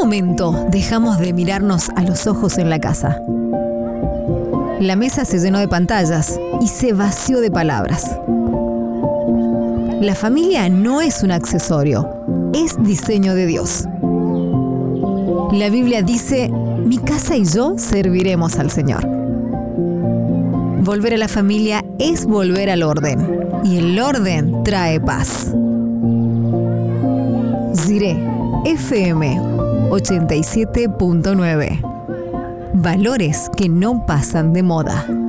momento dejamos de mirarnos a los ojos en la casa? La mesa se llenó de pantallas y se vació de palabras. La familia no es un accesorio, es diseño de Dios. La Biblia dice: mi casa y yo serviremos al Señor. Volver a la familia es volver al orden, y el orden trae paz. Jiré FM 87.9. Valores que no pasan de moda.